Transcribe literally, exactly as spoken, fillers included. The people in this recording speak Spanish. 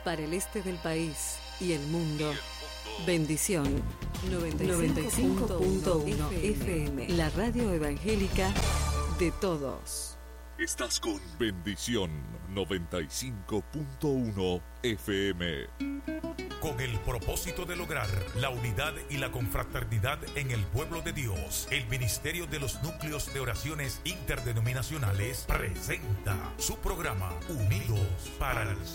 Para el este del país y el mundo. Bendición noventa y cinco punto uno F M, la radio evangélica de todos. Estás con Bendición noventa y cinco punto uno F M. Con el propósito de lograr la unidad y la confraternidad en el pueblo de Dios, el Ministerio de los Núcleos de Oraciones Interdenominacionales presenta su programa Unidos para el